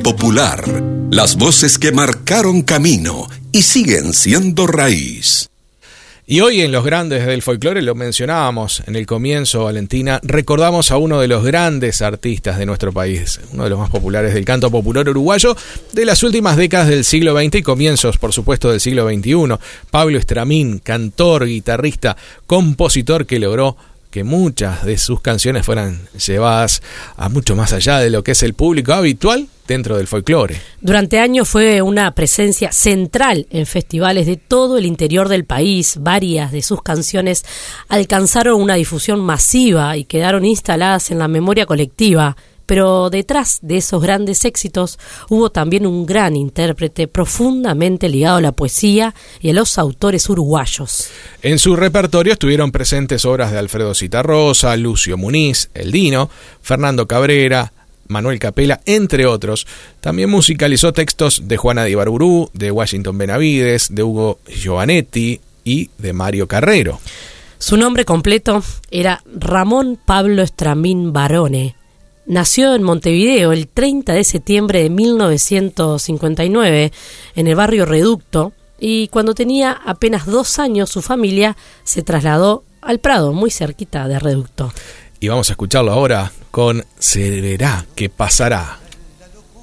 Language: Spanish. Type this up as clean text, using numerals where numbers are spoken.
popular, las voces que marcaron camino y siguen siendo raíz. Y hoy en Los Grandes del Folclore, lo mencionábamos en el comienzo, Valentina, recordamos a uno de los grandes artistas de nuestro país, uno de los más populares del canto popular uruguayo de las últimas décadas del siglo XX y comienzos, por supuesto, del siglo XXI. Pablo Estramín, cantor, guitarrista, compositor que logró que muchas de sus canciones fueran llevadas a mucho más allá de lo que es el público habitual dentro del folclore. Durante años fue una presencia central en festivales de todo el interior del país. Varias de sus canciones alcanzaron una difusión masiva y quedaron instaladas en la memoria colectiva. Pero detrás de esos grandes éxitos hubo también un gran intérprete profundamente ligado a la poesía y a los autores uruguayos. En su repertorio estuvieron presentes obras de Alfredo Zitarrosa, Lucio Muniz, El Dino, Fernando Cabrera, Manuel Capela, entre otros. También musicalizó textos de Juana de Ibarburu, de Washington Benavides, de Hugo Giovanetti y de Mario Carrero. Su nombre completo era Ramón Pablo Estramín Barone. Nació en Montevideo el 30 de septiembre de 1959 en el barrio Reducto y cuando tenía apenas 2 años su familia se trasladó al Prado, muy cerquita de Reducto. Y vamos a escucharlo ahora con Se verá que pasará.